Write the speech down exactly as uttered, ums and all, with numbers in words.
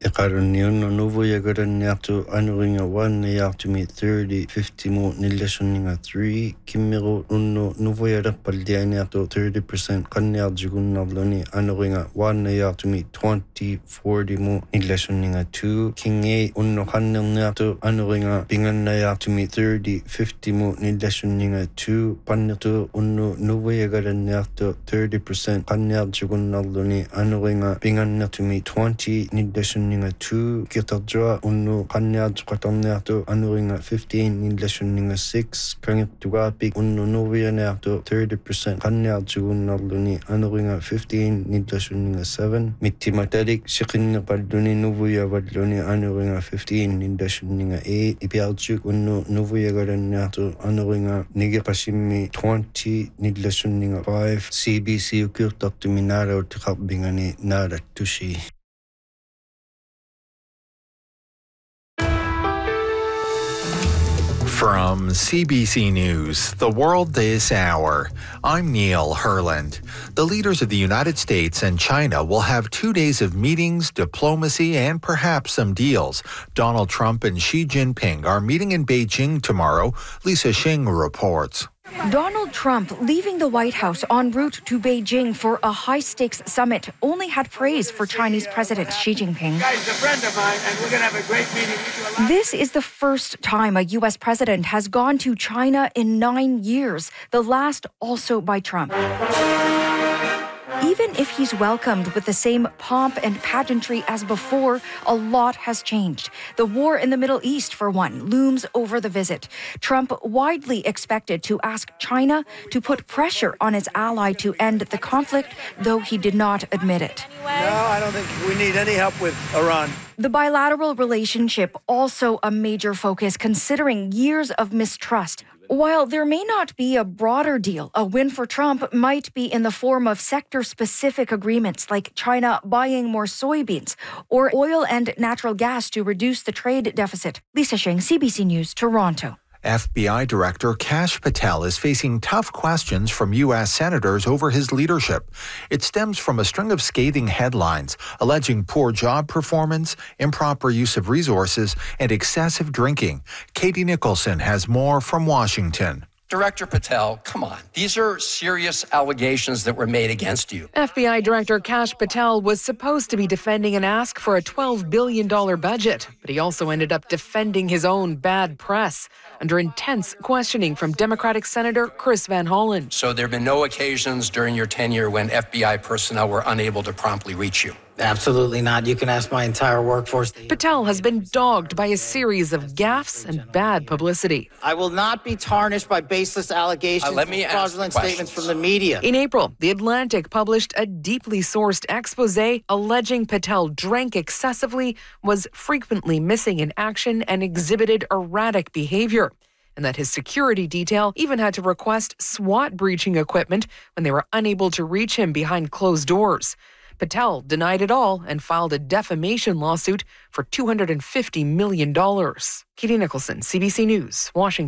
Eqarunniunno nuvuyagaraniartu anuringa one niartumi thirty fifty mo nillassunninga three kimmiru unnu nuvuyalerpaldianiartu thirty percent qanniarjugunnarluni anuringa one niartumi twenty forty mo nillassunninga two kinge unnu qannirniartu anuringa pinganniartumi thirty fifty mo nillassunninga two pannirtu unnu nuvuyagaraniartu thirty percent qanniarjugunnarluni anuringa pingannirtumi twenty nillassunninga two kitarjua unnu qanniarjuqatarniartu anuringa fifteen nillassunninga six kangittugaapik unnu nuvianiartu thirty percent qanniarjugunnarluni anuringa fifteen nillassunninga seven mittimatalik siqinneqalluni nuvuyavalluni anuringa fifteen nillassunninga eight ipiarjuk unnu nuvuyagalaniartu anuringa nigiqasimmi twenty nillassunninga five C B C ukiurtartumi naalautiqarbingani naalattusi. From C B C News, The World This Hour, I'm Neil Herland. The leaders of the United States and China will have two days of meetings, diplomacy, and perhaps some deals. Donald Trump and Xi Jinping are meeting in Beijing tomorrow. Lisa Shing reports. Donald Trump, leaving the White House en route to Beijing for a high-stakes summit, only had praise for Chinese President Xi Jinping. Guy's a friend of mine, and we're going to have a great meeting. This is the first time a U S president has gone to China in nine years, the last also by Trump. Even if he's welcomed with the same pomp and pageantry as before, a lot has changed. The war in the Middle East, for one, looms over the visit. Trump widely expected to ask China to put pressure on its ally to end the conflict, though he did not admit it. No, I don't think we need any help with Iran. The bilateral relationship also a major focus, considering years of mistrust. While there may not be a broader deal, a win for Trump might be in the form of sector-specific agreements like China buying more soybeans or oil and natural gas to reduce the trade deficit. Lisa Shing, C B C News, Toronto. F B I Director Kash Patel is facing tough questions from U S senators over his leadership. It stems from a string of scathing headlines alleging poor job performance, improper use of resources, and excessive drinking. Katie Nicholson has more from Washington. Director Patel, come on. These are serious allegations that were made against you. F B I Director Kash Patel was supposed to be defending an ask for a twelve billion dollars budget, but he also ended up defending his own bad press under intense questioning from Democratic Senator Chris Van Hollen. So there have been no occasions during your tenure when F B I personnel were unable to promptly reach you? Absolutely not. You can ask my entire workforce. Patel has been dogged by a series of gaffes and bad publicity. I will not be tarnished by baseless allegations uh, let me and fraudulent statements from the media. In April, The Atlantic published a deeply sourced expose alleging Patel drank excessively, was frequently missing in action, and exhibited erratic behavior, and that his security detail even had to request SWAT breaching equipment when they were unable to reach him behind closed doors. Patel denied it all and filed a defamation lawsuit for two hundred fifty million dollars. Katie Nicholson, C B C News, Washington.